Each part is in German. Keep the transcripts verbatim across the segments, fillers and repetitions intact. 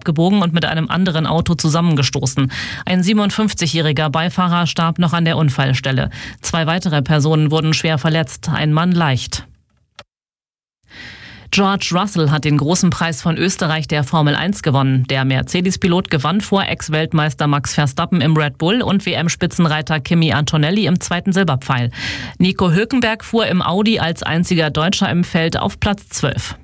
abgebogen und mit einem anderen Auto zusammengestoßen. Ein siebenundfünfzigjähriger Beifahrer starb noch an der Unfallstelle. Zwei weitere Personen wurden schwer verletzt, ein Mann leicht. George Russell hat den großen Preis von Österreich der Formel eins gewonnen. Der Mercedes-Pilot gewann vor Ex-Weltmeister Max Verstappen im Red Bull und W M-Spitzenreiter Kimi Antonelli im zweiten Silberpfeil. Nico Hülkenberg fuhr im Audi als einziger Deutscher im Feld auf Platz zwölf.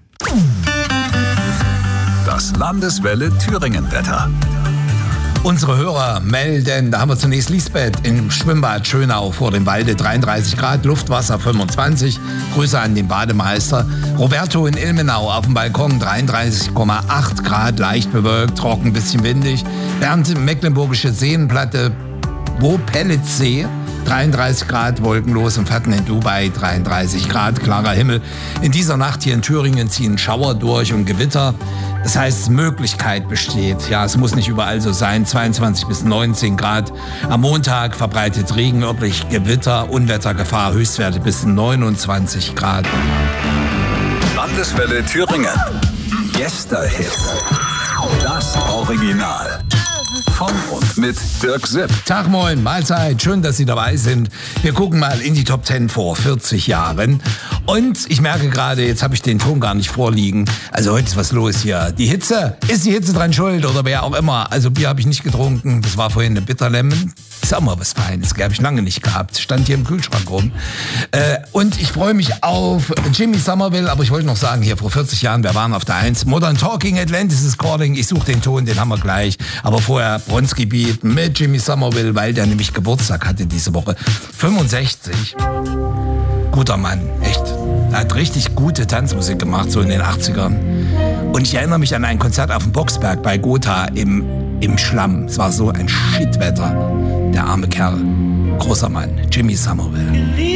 Das Landeswelle Thüringen-Wetter. Unsere Hörer melden, da haben wir zunächst Lisbeth im Schwimmbad Schönau vor dem Walde, dreiunddreißig Grad, Luftwasser fünfundzwanzig. Grüße an den Bademeister. Roberto in Ilmenau auf dem Balkon, dreiunddreißig Komma acht Grad, leicht bewölkt, trocken, bisschen windig. Bernd im Mecklenburgische Seenplatte, Wo-Pelletsee, dreiunddreißig Grad, wolkenlos, und Fatten in Dubai, dreiunddreißig Grad, klarer Himmel. In dieser Nacht hier in Thüringen ziehen Schauer durch und Gewitter. Das heißt, Möglichkeit besteht. Ja, es muss nicht überall so sein. zweiundzwanzig bis neunzehn Grad. Am Montag verbreitet Regen, örtlich Gewitter, Unwettergefahr, Höchstwerte bis neunundzwanzig Grad. Landeswelle Thüringen. Yesterhit. Das Original. Von und mit Dirk Sipp. Tag, moin, Mahlzeit, schön, dass Sie dabei sind. Wir gucken mal in die Top Ten vor vierzig Jahren. Und ich merke gerade, jetzt habe ich den Ton gar nicht vorliegen. Also heute ist was los hier. Die Hitze, ist die Hitze dran schuld oder wer auch immer? Also Bier habe ich nicht getrunken, das war vorhin eine Bitterlemon. Ist auch mal was Feines, habe ich lange nicht gehabt. Stand hier im Kühlschrank rum. Äh, und ich freue mich auf Jimmy Somerville, aber ich wollte noch sagen, hier vor vierzig Jahren, wir waren auf der eins. Modern Talking, Atlantis is Calling. Ich suche den Ton, den haben wir gleich. Aber vorher Bronski Beat mit Jimmy Somerville, weil der nämlich Geburtstag hatte diese Woche. fünfundsechzig. Guter Mann, echt. Er hat richtig gute Tanzmusik gemacht, so in den achtzigern. Und ich erinnere mich an ein Konzert auf dem Boxberg bei Gotha im, im Schlamm. Es war so ein Shitwetter. Der arme Kerl. Großer Mann, Jimmy Somerville.